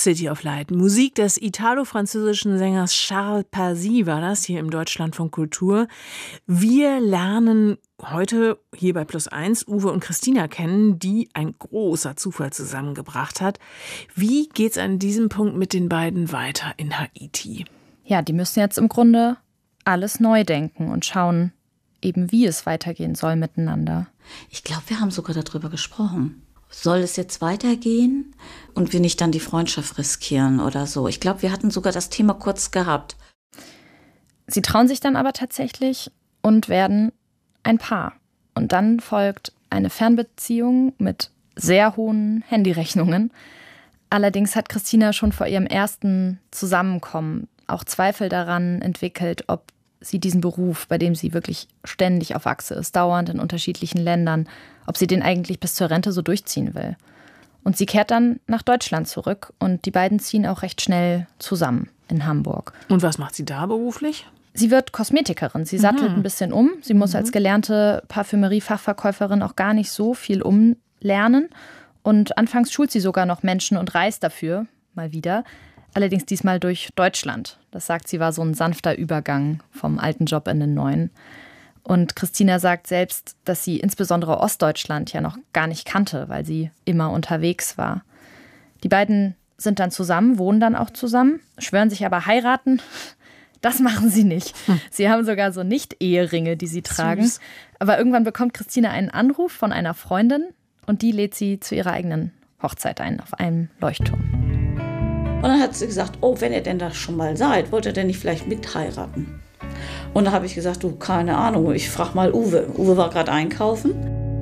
City of Light. Musik des italo-französischen Sängers Charles Pazi war das hier im Deutschlandfunk Kultur. Wir lernen heute hier bei +1 Uwe und Christina kennen, die ein großer Zufall zusammengebracht hat. Wie geht's an diesem Punkt mit den beiden weiter in Haiti? Ja, die müssen jetzt im Grunde alles neu denken und schauen, eben wie es weitergehen soll miteinander. Ich glaube, wir haben sogar darüber gesprochen. Soll es jetzt weitergehen und wir nicht dann die Freundschaft riskieren oder so? Ich glaube, wir hatten sogar das Thema kurz gehabt. Sie trauen sich dann aber tatsächlich und werden ein Paar. Und dann folgt eine Fernbeziehung mit sehr hohen Handyrechnungen. Allerdings hat Christina schon vor ihrem ersten Zusammenkommen auch Zweifel daran entwickelt, ob sie diesen Beruf, bei dem sie wirklich ständig auf Achse ist, dauernd in unterschiedlichen Ländern, ob sie den eigentlich bis zur Rente so durchziehen will. Und sie kehrt dann nach Deutschland zurück und die beiden ziehen auch recht schnell zusammen in Hamburg. Und was macht sie da beruflich? Sie wird Kosmetikerin. Sie sattelt ein bisschen um. Sie muss als gelernte Parfümerie-Fachverkäuferin auch gar nicht so viel umlernen. Und anfangs schult sie sogar noch Menschen und reist dafür, mal wieder. Allerdings diesmal durch Deutschland. Das sagt sie, war so ein sanfter Übergang vom alten Job in den neuen. Und Christina sagt selbst, dass sie insbesondere Ostdeutschland ja noch gar nicht kannte, weil sie immer unterwegs war. Die beiden sind dann zusammen, wohnen dann auch zusammen, schwören sich aber heiraten. Das machen sie nicht. Sie haben sogar so Nicht-Eheringe, die sie tragen. Süß. Aber irgendwann bekommt Christina einen Anruf von einer Freundin und die lädt sie zu ihrer eigenen Hochzeit ein, auf einem Leuchtturm. Und dann hat sie gesagt, oh, wenn ihr denn da schon mal seid, wollt ihr denn nicht vielleicht mitheiraten? Und da habe ich gesagt, du, keine Ahnung, ich frage mal Uwe. Uwe war gerade einkaufen.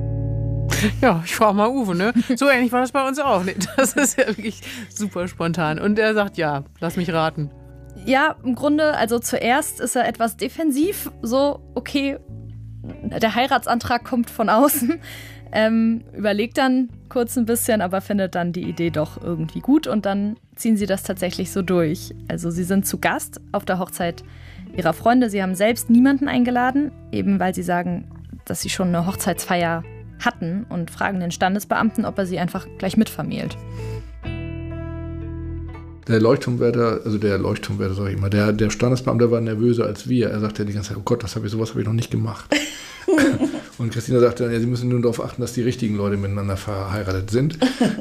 Ja, ich frage mal Uwe, ne? So ähnlich war das bei uns auch. Das ist ja wirklich super spontan. Und er sagt, ja, lass mich raten. Ja, im Grunde, also zuerst ist er etwas defensiv, so, okay, der Heiratsantrag kommt von außen. Überlegt dann kurz ein bisschen, aber findet dann die Idee doch irgendwie gut und dann ziehen sie das tatsächlich so durch. Also sie sind zu Gast auf der Hochzeit ihrer Freunde. Sie haben selbst niemanden eingeladen, eben weil sie sagen, dass sie schon eine Hochzeitsfeier hatten und fragen den Standesbeamten, ob er sie einfach gleich mitvermählt. Der Leuchtturmwärter, sag ich mal, der Standesbeamte war nervöser als wir. Er sagte ja die ganze Zeit, oh Gott, sowas habe ich noch nicht gemacht. Und Christina sagte dann, ja, sie müssen nur darauf achten, dass die richtigen Leute miteinander verheiratet sind.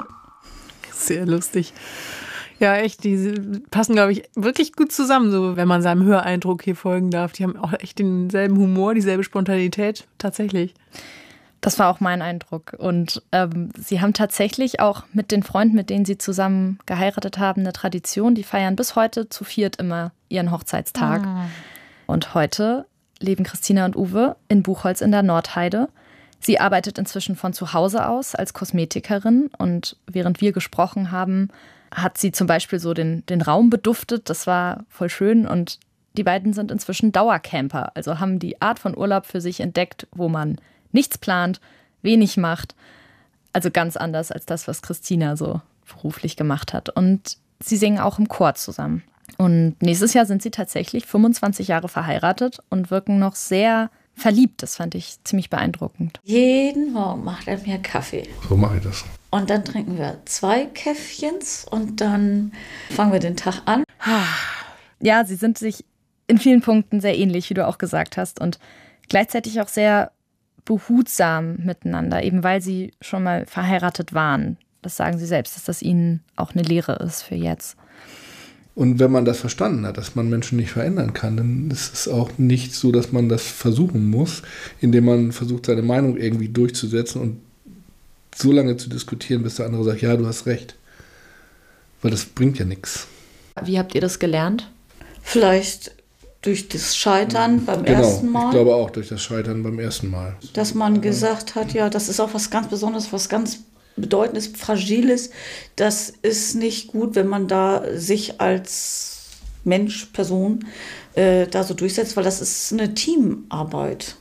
Sehr lustig. Ja, echt, die passen, glaube ich, wirklich gut zusammen, so wenn man seinem Höreindruck hier folgen darf. Die haben auch echt denselben Humor, dieselbe Spontanität, tatsächlich. Das war auch mein Eindruck. Und sie haben tatsächlich auch mit den Freunden, mit denen sie zusammen geheiratet haben, eine Tradition. Die feiern bis heute zu viert immer ihren Hochzeitstag. Und heute leben Christina und Uwe in Buchholz in der Nordheide. Sie arbeitet inzwischen von zu Hause aus als Kosmetikerin. Und während wir gesprochen haben, hat sie zum Beispiel so den Raum beduftet. Das war voll schön. Und die beiden sind inzwischen Dauercamper. Also haben die Art von Urlaub für sich entdeckt, wo man nichts plant, wenig macht. Also ganz anders als das, was Christina so beruflich gemacht hat. Und sie singen auch im Chor zusammen. Und nächstes Jahr sind sie tatsächlich 25 Jahre verheiratet und wirken noch sehr verliebt. Das fand ich ziemlich beeindruckend. Jeden Morgen macht er mir Kaffee. So mache ich das. Und dann trinken wir 2 Käffchens und dann fangen wir den Tag an. Ja, sie sind sich in vielen Punkten sehr ähnlich, wie du auch gesagt hast. Und gleichzeitig auch sehr behutsam miteinander, eben weil sie schon mal verheiratet waren. Das sagen sie selbst, dass das ihnen auch eine Lehre ist für jetzt. Und wenn man das verstanden hat, dass man Menschen nicht verändern kann, dann ist es auch nicht so, dass man das versuchen muss, indem man versucht, seine Meinung irgendwie durchzusetzen und so lange zu diskutieren, bis der andere sagt, ja, du hast recht. Weil das bringt ja nichts. Wie habt ihr das gelernt? Vielleicht durch das Scheitern beim ersten Mal. Genau, ich glaube auch durch das Scheitern beim ersten Mal. Dass man gesagt hat, ja, das ist auch was ganz Besonderes, was ganz Bedeutendes, Fragiles. Das ist nicht gut, wenn man da sich als Mensch, Person da so durchsetzt, weil das ist eine Teamarbeit.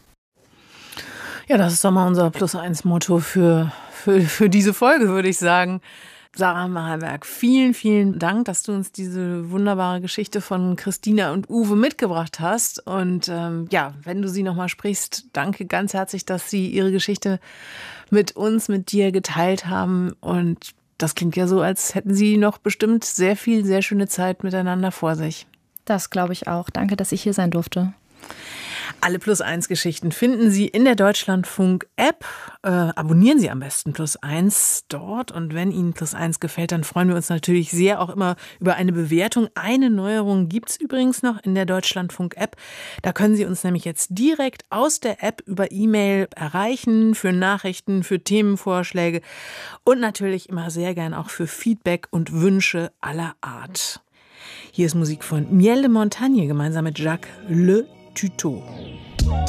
Ja, das ist doch mal unser +1-Motto für diese Folge, würde ich sagen. Sarah Macherberg, vielen, vielen Dank, dass du uns diese wunderbare Geschichte von Christina und Uwe mitgebracht hast. Und ja, wenn du sie nochmal sprichst, danke ganz herzlich, dass sie ihre Geschichte mit uns, mit dir geteilt haben. Und das klingt ja so, als hätten Sie noch bestimmt sehr viel, sehr schöne Zeit miteinander vor sich. Das glaube ich auch. Danke, dass ich hier sein durfte. Alle Plus1-Geschichten finden Sie in der Deutschlandfunk-App. Abonnieren Sie am besten Plus1 dort. Und wenn Ihnen Plus1 gefällt, dann freuen wir uns natürlich sehr auch immer über eine Bewertung. Eine Neuerung gibt es übrigens noch in der Deutschlandfunk-App. Da können Sie uns nämlich jetzt direkt aus der App über E-Mail erreichen für Nachrichten, für Themenvorschläge und natürlich immer sehr gern auch für Feedback und Wünsche aller Art. Hier ist Musik von Miel de Montagne gemeinsam mit Jacques Le Tuto.